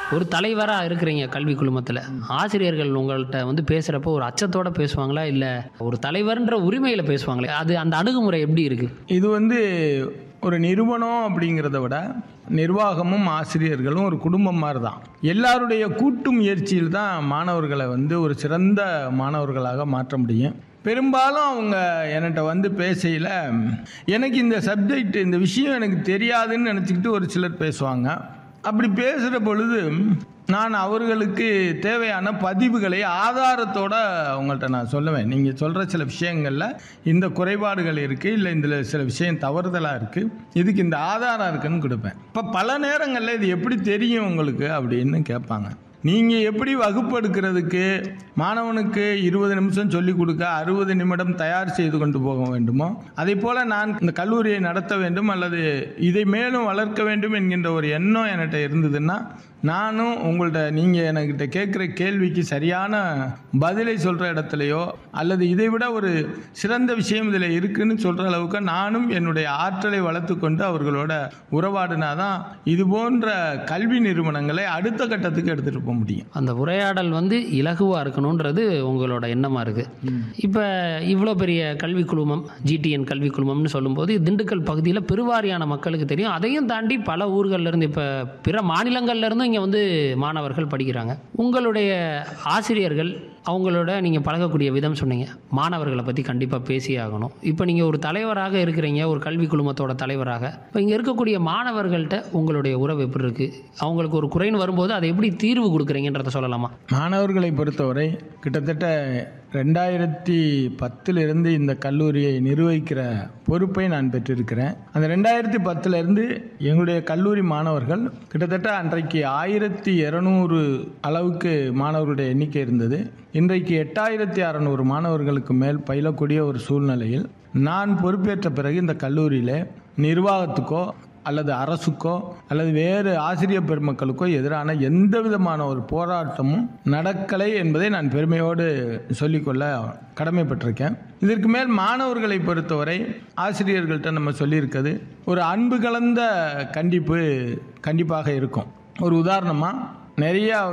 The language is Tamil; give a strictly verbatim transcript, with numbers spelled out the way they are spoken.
ஒரு தலைவரா இருக்கிறீங்க கல்வி குழுமத்துல. ஆசிரியர்கள் உங்கள்ட்ட வந்து பேசுறப்போ ஒரு அச்சத்தோட பேசுவாங்களா? இல்ல ஒரு தலைவர்ன்ற உரிமையில பேசுவாங்களே, அது அந்த அணுகுமுறை எப்படி இருக்கு? இது வந்து ஒரு நிறுவனம் அப்படிங்கிறத விட நிர்வாகமும் ஆசிரியர்களும் ஒரு குடும்பம் மாதிரி தான். எல்லாருடைய கூட்டு முயற்சியில் தான் மாணவர்களை வந்து ஒரு சிறந்த மாணவர்களாக மாற்ற முடியும். பெரும்பாலும் அவங்க என்கிட்ட வந்து பேசையில் எனக்கு இந்த சப்ஜெக்ட் இந்த விஷயம் எனக்கு தெரியாதுன்னு நினச்சிக்கிட்டு ஒரு சிலர் பேசுவாங்க. அப்படி பேசுகிற பொழுது நான் அவர்களுக்கு தேவையான பதிவுகளை ஆதாரத்தோடு அவங்கள்ட்ட நான் சொல்லுவேன். நீங்கள் சொல்கிற சில விஷயங்களில் இந்த குறைபாடுகள் இருக்குது, இல்லை இதில் சில விஷயம் தவறுதலாக இருக்குது, இதுக்கு இந்த ஆதாரம் இருக்குன்னு கொடுப்பேன். இப்போ பல நேரங்களில் இது எப்படி தெரியும் உங்களுக்கு அப்படின்னு கேட்பாங்க. நீங்கள் எப்படி வகுப்பு எடுக்கிறதுக்கு மாணவனுக்கு இருபது நிமிஷம் சொல்லிக் கொடுக்க அறுபது நிமிடம் தயார் செய்து கொண்டு போக வேண்டுமோ, அதே போல் நான் இந்த கல்லூரியை நடத்த வேண்டும் அல்லது இதை மேலும் வளர்க்க வேண்டும் என்கின்ற ஒரு எண்ணம் என்கிட்ட இருந்ததுன்னா, நானும் உங்கள்கிட்ட நீங்கள் என்கிட்ட கேட்குற கேள்விக்கு சரியான பதிலை சொல்கிற இடத்துலையோ அல்லது இதை விட ஒரு சிறந்த விஷயம் இதில் இருக்குன்னு சொல்கிற அளவுக்கு நானும் என்னுடைய ஆற்றலை வளர்த்து கொண்டு அவர்களோட உறவாடினா தான் இது போன்ற கல்வி நிறுவனங்களை அடுத்த கட்டத்துக்கு எடுத்துகிட்டு போக முடியும். அந்த உரையாடல் வந்து இலகுவாக இருக்கணுன்றது உங்களோட எண்ணமாக இருக்குது. இப்போ இவ்வளோ பெரிய கல்வி குழுமம், ஜிடிஎன் கல்வி குழுமம்னு சொல்லும்போது திண்டுக்கல் பகுதியில் பெருவாரியான மக்களுக்கு தெரியும். அதையும் தாண்டி பல ஊர்கள்லேருந்து, இப்போ பிற மாநிலங்கள்லேருந்தும் இங்கே வந்து மாணவர்கள் படிக்கிறாங்க. உங்களுடைய ஆசிரியர்கள் அவங்களோட நீங்கள் பழகக்கூடிய விதம் சொன்னீங்க. மாணவர்களை பற்றி கண்டிப்பாக பேசியே ஆகணும். இப்போ நீங்கள் ஒரு தலைவராக இருக்கிறீங்க, ஒரு கல்வி குழுமத்தோட தலைவராக. இப்போ இங்கே இருக்கக்கூடிய மாணவர்கள்ட்ட உங்களுடைய உறவு எப்படி இருக்குது? அவங்களுக்கு ஒரு குறைன்னு வரும்போது அதை எப்படி தீர்வு கொடுக்குறீங்கன்றத சொல்லலாமா? மாணவர்களை பொறுத்தவரை கிட்டத்தட்ட ரெண்டாயிரத்தி பத்திலிருந்து இந்த கல்லூரியை நிர்வகிக்கிற பொறுப்பை நான் பெற்றிருக்கிறேன். அந்த ரெண்டாயிரத்தி பத்திலிருந்து எங்களுடைய கல்லூரி மாணவர்கள் கிட்டத்தட்ட அன்றைக்கு ஆயிரத்தி இரநூறு அளவுக்கு மாணவர்களுடைய எண்ணிக்கை இருந்தது. இன்றைக்கு எட்டாயிரத்தி அறநூறு மாணவர்களுக்கு மேல் பயிலக்கூடிய ஒரு சூழ்நிலையில் நான் பொறுப்பேற்ற பிறகு இந்த கல்லூரியில் நிர்வாகத்துக்கோ அல்லது அரசுக்கோ அல்லது வேறு ஆசிரியர் பெருமக்களுக்கோ எதிரான எந்த விதமான ஒரு போராட்டமும் நடக்கலை என்பதை நான் பெருமையோடு சொல்லிக்கொள்ள கடமைப்பட்டிருக்கேன். இதற்கு மேல் மாணவர்களை பொறுத்தவரை ஆசிரியர்கள்ட்ட நம்ம சொல்லியிருக்கிறது ஒரு அன்பு கலந்த கண்டிப்பு கண்டிப்பாக இருக்கும். ஒரு உதாரணமாக, நிறையா